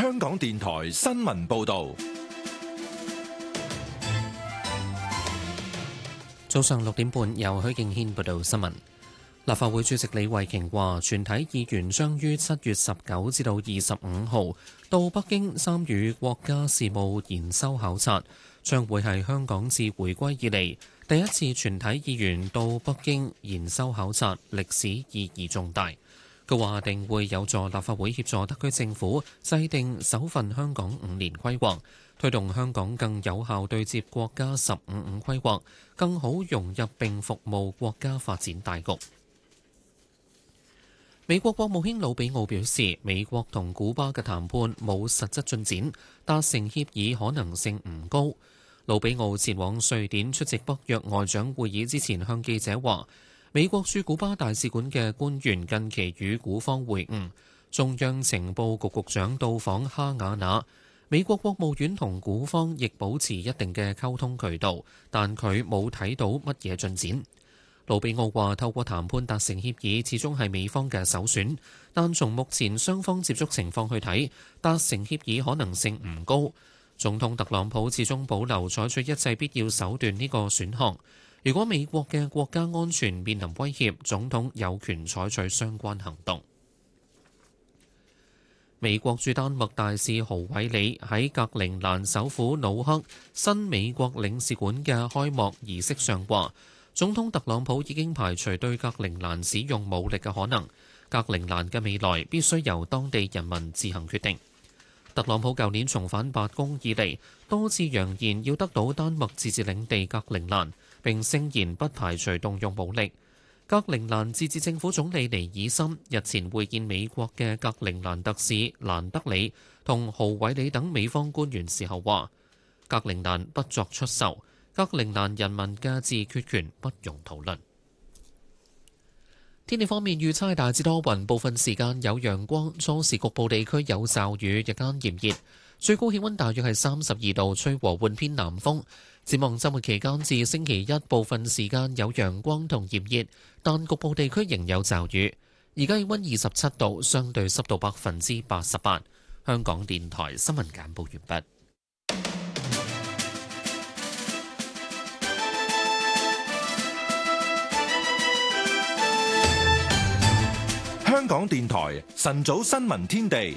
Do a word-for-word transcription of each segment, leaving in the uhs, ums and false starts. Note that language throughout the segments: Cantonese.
香港電台新聞報道。 早上六點半，由許敬軒報道新聞。立法會主席李慧瓊話，全體議員將於七月十九至到二十五號到北京參與國家事務研修考察，將會係香港自回歸以嚟第一次全體議員到北京研修考察，歷史意義重大。佢話定會有助立法會協助特區政府制定首份香港五年規劃，推動香港更有效對接國家十五五規劃，更好融入並服務國家發展大局。美國國務卿魯比奧表示，美國同古巴嘅談判冇實質進展，達成協議可能性唔高。魯比奧前往瑞典出席北約外長會議之前，向記者話，美國駐古巴大使館嘅官員近期與古方會晤，中央情報局局長到訪哈瓦那，美國國務院同古方亦保持一定嘅溝通渠道，但佢冇睇到乜嘢進展。魯比奧話：透過談判達成協議，始終係美方嘅首選，但從目前雙方接觸情況去睇，達成協議可能性唔高。總統特朗普始終保留採取一切必要手段呢個選項。如果美國嘅國家安全面臨威脅，總統有權採取相關行動。美國駐丹麥大使豪偉里喺格陵蘭首府努克新美國領事館嘅開幕儀式上話，總統特朗普已經排除對格陵蘭使用武力嘅可能，格陵蘭嘅未來必須由當地人民自行決定。特朗普舊年重返白宮以嚟，多次揚言要得到丹麥自治領地格陵蘭，並聲言不排除動用武力。格陵蘭自治政府總理尼爾森日前會見美國嘅格陵蘭特使蘭德里同豪偉里等美方官員時候話，格陵蘭不作出售。格陵蘭人民嘅自決權不容討論。天氣方面，預測大致多雲，部分時間有陽光，初時局部地區有驟雨，日間炎熱，最高氣溫大約係三十二度，吹和緩偏南風。展望週末期間至星期一，部分時間有陽光同炎熱，但局部地區仍有驟雨。而家氣溫二十七度，相對濕度百分之八十八。香港電台新聞簡報完畢。 香港電台晨早新聞天地，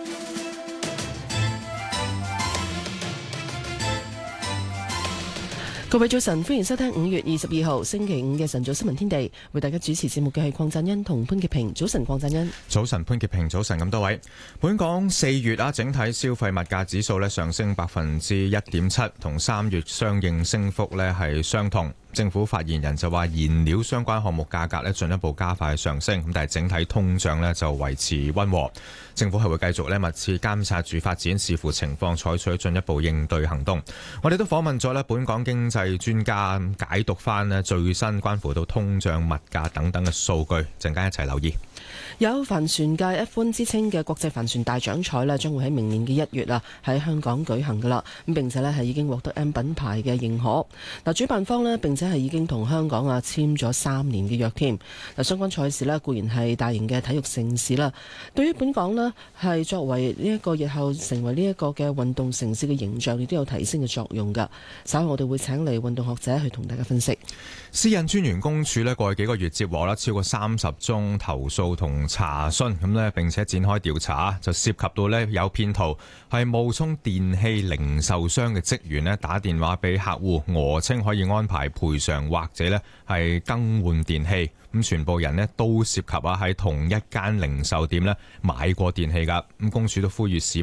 各位早晨，歡迎收聽五月二十二號星期五嘅晨早新聞天地，為大家主持節目嘅係鄺振欣同潘潔平。早晨，鄺振欣。 早晨，潘潔平。早晨，咁多位。本港四月啊，整體消費物價指數咧上升百分之一點七，同三月相應升幅咧係相同。政府發言人就話，燃料相關項目價格咧進一步加快上升，咁但係整體通脹咧就維持溫和。政府係會繼續咧密切監察住發展，視乎情況採取進一步應對行動。我哋都訪問咗咧本港經濟專家，解讀翻咧最新關乎到通脹、物價等等嘅數據，陣間一齊留意。 有帆船界 F 一 之稱嘅國際帆船大獎賽咧，將會喺明年嘅一月啊喺香港舉行噶啦。咁並且咧係已經獲得 M 品牌嘅認可。嗱，主辦方咧並且係已經同香港啊簽咗三年嘅約添。嗱，相關賽事咧固然係大型嘅體育盛事啦，對於本港咧係作為呢一個日後成為呢一個嘅運動城市嘅形象，亦都有提升嘅作用噶。稍後我哋會請嚟運動學者去同大家分析。 私隱專員公署咧過去幾個月接獲啦超過三十宗投訴同查詢，咁咧並且展開調查，就涉及到咧有騙徒係冒充電器零售商嘅職員咧打電話俾客戶，訛稱可以安排賠償或者咧係更換電器。咁全部人咧都涉及啊喺同一間零售店咧買過電器噶。咁公署都呼籲市